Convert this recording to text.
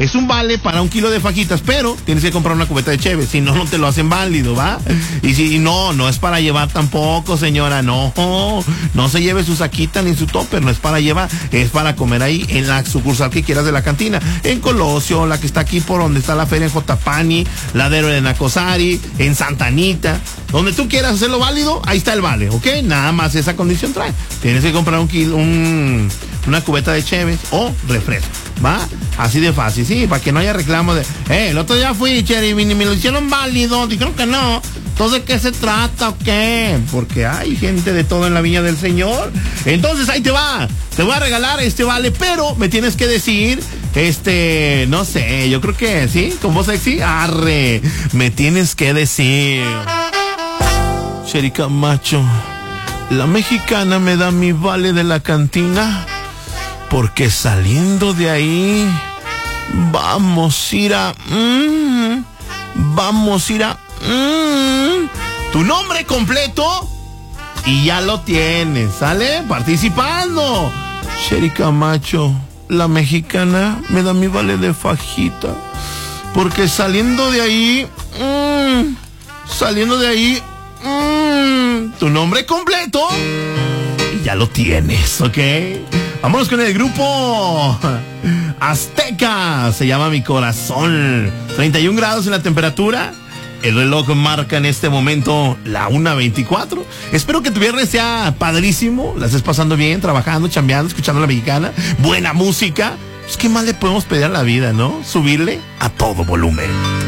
Es un vale para 1 kilo de fajitas, pero tienes que comprar una cubeta de cheve, si no, no te lo hacen válido, ¿va? Y si no es para llevar tampoco, señora, no se lleve su saquita ni su topper, no es para llevar, es para comer ahí en la sucursal que quieras de la cantina, en Colosio, la que está aquí por donde está la feria en Jotapani, la de Nacosari, en Santa Anita, donde tú quieras hacerlo válido, ahí está el vale, ¿ok? Nada más esa condición trae. Tienes que comprar una cubeta de cheves o refresco, ¿va? Así de fácil, sí, para que no haya reclamo de, el otro día fui, Cherry, y me lo hicieron válido, dijeron que no. Entonces, ¿de qué se trata o qué? Porque hay gente de todo en la viña del Señor. Entonces, ahí te va. Te voy a regalar este vale, pero me tienes que decir, no sé, yo creo que, ¿sí? Con voz sexy, arre, me tienes que decir. Cherry Camacho, la mexicana me da mi vale de la cantina, porque saliendo de ahí, vamos a ir a tu nombre completo y ya lo tienes, ¿sale? Participando. Cherry Camacho, la mexicana me da mi vale de fajita, porque saliendo de ahí, tu nombre completo y ya lo tienes, ¿ok? Vámonos con el grupo Azteca, se llama Mi Corazón. 31 grados en la temperatura. El reloj marca en este momento la 1:24. Espero que tu viernes sea padrísimo, la estés pasando bien, trabajando, chambeando, escuchando a la mexicana, buena música. Pues, ¿qué más le podemos pedir a la vida, no? Subirle a todo volumen.